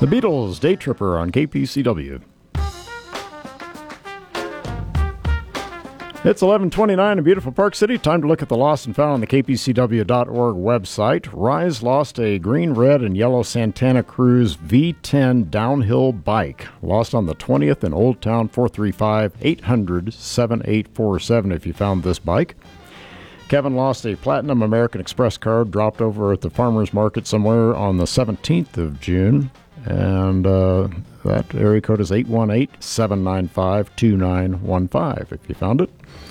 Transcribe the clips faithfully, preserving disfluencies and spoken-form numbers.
The Beatles, Day Tripper on K P C W. It's eleven twenty-nine in beautiful Park City. Time to look at the lost and found on the K P C W dot org website. Rise lost a green, red, and yellow Santana Cruz V ten downhill bike. Lost on the twentieth in Old Town. Four three five, eight hundred, seven eight four seven if you found this bike. Kevin lost a Platinum American Express card dropped over at the farmer's market somewhere on the seventeenth of June. And uh, that area code is eight one eight, seven nine five, two nine one five if you found it.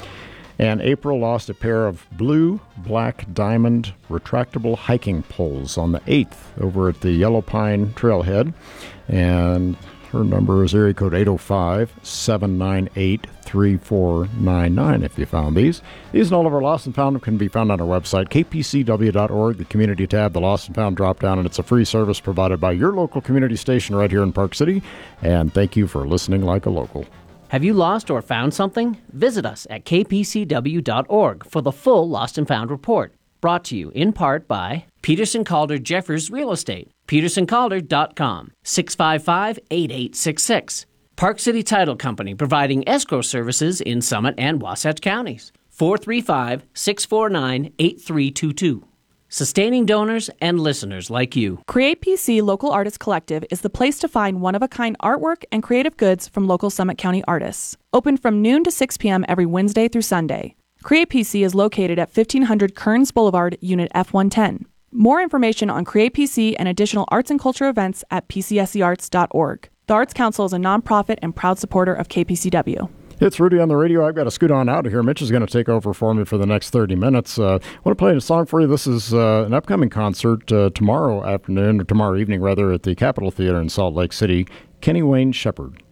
And April lost a pair of blue, black diamond retractable hiking poles on the eighth over at the Yellow Pine Trailhead. And her number is area code eight oh five, seven nine eight, three four nine nine if you found these. These and all of our lost and found can be found on our website, K P C W dot org, the community tab, the lost and found drop down, and it's a free service provided by your local community station right here in Park City. And thank you for listening like a local. Have you lost or found something? Visit us at K P C W dot org for the full Lost and Found report. Brought to you in part by Peterson Calder Jeffers Real Estate, peterson calder dot com, six five five, eight eight six six. Park City Title Company providing escrow services in Summit and Wasatch counties, four three five, six four nine, eight three two two. Sustaining donors and listeners like you. Create P C Local Artists Collective is the place to find one-of-a-kind artwork and creative goods from local Summit County artists. Open from noon to six p.m. every Wednesday through Sunday. Create P C is located at fifteen hundred Kearns Boulevard, Unit F one ten. More information on Create P C and additional arts and culture events at p c s e arts dot org. The Arts Council is a nonprofit and proud supporter of K P C W. It's Rudy on the radio. I've got to scoot on out of here. Mitch is going to take over for me for the next thirty minutes. Uh, I want to play a song for you. This is uh, an upcoming concert uh, tomorrow afternoon, or tomorrow evening, rather, at the Capitol Theater in Salt Lake City. Kenny Wayne Shepherd.